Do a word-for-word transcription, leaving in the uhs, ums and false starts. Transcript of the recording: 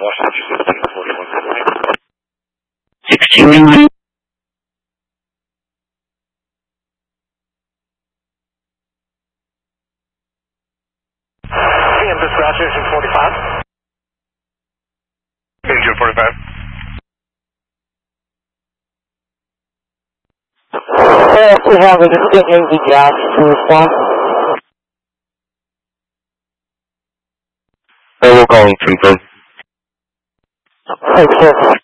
Washington forty-one. sixty-one. P M dispatch, engine forty-five. Engine forty-five. Uh, we have a distinct Navy gas to respond. We're calling confirm. Okay.